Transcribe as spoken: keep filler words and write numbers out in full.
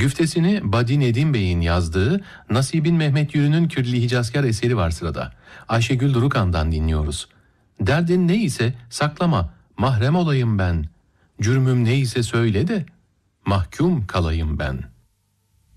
Güftesini Badi Nedim Bey'in yazdığı Nasibin Mehmet Yürü'nün Külli Hicazkar eseri var sırada. Ayşegül Durukan'dan dinliyoruz. Derdin ne ise saklama, mahrem olayım ben. Cürmüm ne ise söyle de mahkum kalayım ben.